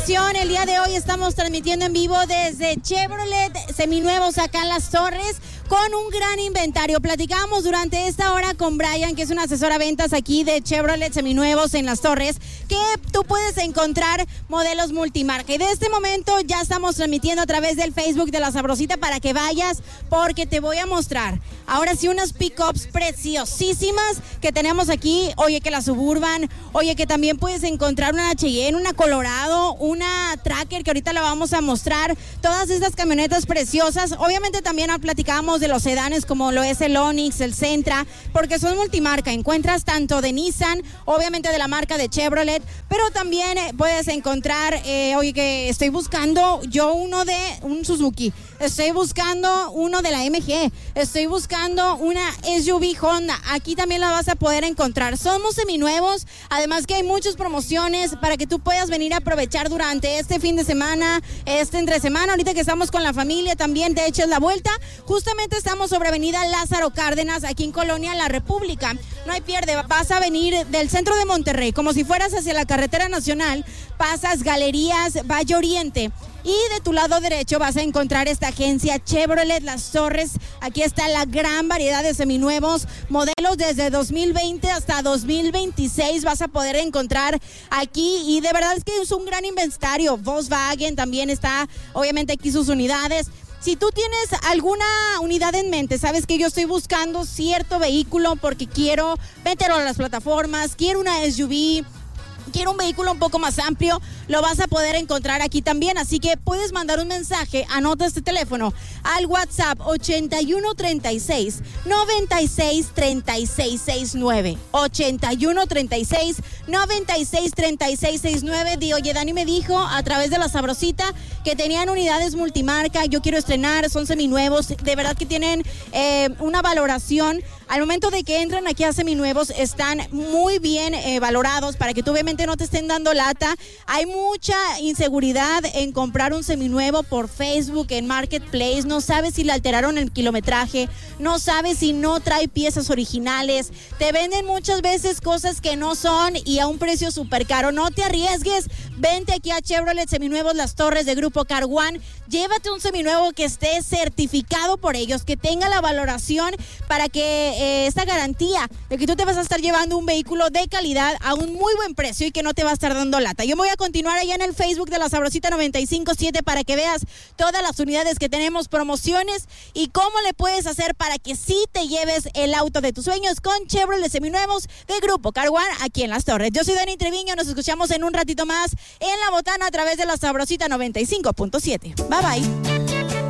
transmisión. El día de hoy estamos transmitiendo en vivo desde Chevrolet Seminuevos acá en Las Torres con un gran inventario. Platicamos durante esta hora con Brian, que es un asesor a ventas aquí de Chevrolet Seminuevos en Las Torres, que tú puedes encontrar modelos multimarca. Y de este momento ya estamos transmitiendo a través del Facebook de La Sabrosita para que vayas, porque te voy a mostrar ahora sí unas pickups preciosísimas que tenemos aquí. Oye, que la Suburban, oye, que también puedes encontrar una Cheyenne, una Colorado, una Tracker, que ahorita la vamos a mostrar. Todas estas camionetas preciosas. Obviamente también platicamos de los sedanes como lo es el Onix, el Sentra, porque son multimarca. Encuentras tanto de Nissan, obviamente de la marca de Chevrolet, pero también puedes encontrar, oye, que estoy buscando yo uno de un Suzuki, estoy buscando uno de la MG, estoy buscando una SUV Honda. Aquí también la vas a poder encontrar. Somos seminuevos, además que hay muchas promociones para que tú puedas venir a aprovechar durante este fin de semana, entre semana, ahorita que estamos con la familia, también te eches la vuelta. Justamente estamos sobre avenida Lázaro Cárdenas, aquí en Colonia La República. No hay pierde, vas a venir del centro de Monterrey, como si fueras hacia la carretera nacional, pasas Galerías Valle Oriente, y de tu lado derecho vas a encontrar esta agencia Chevrolet Las Torres. Aquí está la gran variedad de seminuevos, modelos desde 2020 hasta 2026 vas a poder encontrar aquí, y de verdad es que es un gran inventario. Volkswagen también está, obviamente aquí sus unidades. Si tú tienes alguna unidad en mente, sabes que yo estoy buscando cierto vehículo porque quiero meterlo a las plataformas, quiero una SUV, quiero un vehículo un poco más amplio, lo vas a poder encontrar aquí también. Así que puedes mandar un mensaje, anota este teléfono, al WhatsApp 8136 96 36 69, 8136 96 36 69. Oye, Dani me dijo a través de La Sabrosita que tenían unidades multimarca. Yo quiero estrenar, son seminuevos, de verdad que tienen una valoración. Al momento de que entran aquí a seminuevos, están muy bien valorados para que tú obviamente no te estén dando lata. Hay mucha inseguridad en comprar un seminuevo por Facebook, en Marketplace. No sabes si le alteraron el kilometraje, no sabes si no trae piezas originales. Te venden muchas veces cosas que no son y a un precio súper caro. No te arriesgues, vente aquí a Chevrolet Seminuevos Las Torres de Grupo Car One. Llévate un seminuevo que esté certificado por ellos, que tenga la valoración para que esta garantía de que tú te vas a estar llevando un vehículo de calidad a un muy buen precio y que no te va a estar dando lata. Yo me voy a continuar allá en el Facebook de La Sabrosita 957 para que veas todas las unidades que tenemos, promociones y cómo le puedes hacer para que sí te lleves el auto de tus sueños con Chevrolet Seminuevos de Grupo Car One aquí en Las Torres. Yo soy Dani Treviño, nos escuchamos en un ratito más en La Botana a través de La Sabrosita 95.7. Bye bye.